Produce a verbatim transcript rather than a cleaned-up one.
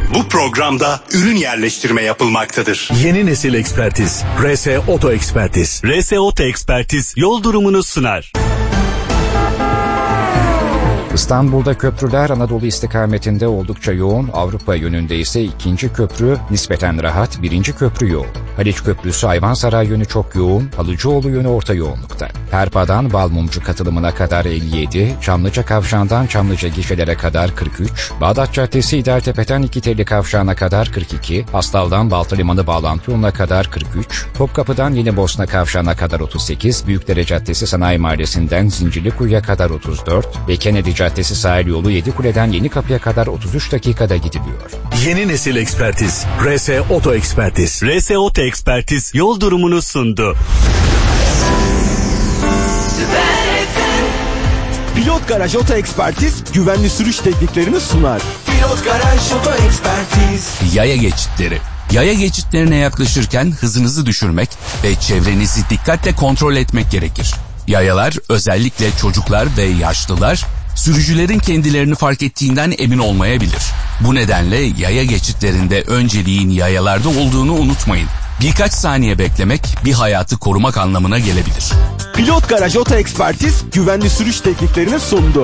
Bu programda ürün yerleştirme yapılmaktadır. Yeni nesil ekspertiz. R S Oto Ekspertiz. R S Oto Ekspertiz yol durumunu sunar. İstanbul'da köprüler Anadolu istikametinde oldukça yoğun, Avrupa yönünde ise ikinci köprü nispeten rahat, birinci köprü yoğun. Haliç Köprüsü Ayvansaray yönü çok yoğun, Halıcıoğlu yönü orta yoğunlukta. Perpa'dan Balmumcu katılımına kadar elli yedi, Çamlıca Kavşağı'ndan Çamlıca gişelere kadar kırk üç, Bağdat Caddesi İdealtepe'den İkitelli Kavşağı'na kadar kırk iki, Hastal'dan Baltalimanı bağlantı yoluna kadar kırk üç, Topkapı'dan Yenibosna Kavşağı'na kadar otuz sekiz, Büyükdere Caddesi Sanayi Mahallesi'nden Zincirlikuyu'ya kadar otuz dört ve Kennedy Caddesi Sahil Yolu Yedikule'den Yenikapı'ya kadar otuz üç dakikada gidiliyor. Yeni nesil ekspertiz. R S Oto Ekspertiz. R S Oto Ekspertiz yol durumunu sundu. Pilot Garaj Oto Ekspertiz güvenli sürüş tekniklerini sunar. Pilot Garaj Oto Ekspertiz. Yaya geçitleri. Yaya geçitlerine yaklaşırken hızınızı düşürmek ve çevrenizi dikkatle kontrol etmek gerekir. Yayalar, özellikle çocuklar ve yaşlılar, sürücülerin kendilerini fark ettiğinden emin olmayabilir. Bu nedenle yaya geçitlerinde önceliğin yayalarda olduğunu unutmayın. Birkaç saniye beklemek bir hayatı korumak anlamına gelebilir. Pilot Garaj Oto Ekspertiz güvenli sürüş tekniklerini sundu.